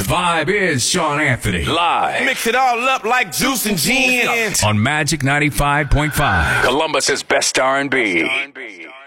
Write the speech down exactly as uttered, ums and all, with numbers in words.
vibe is Sean Anthony. Live. Mix it all up like juice and gin. On Magic ninety-five point five. Columbus's best R and B.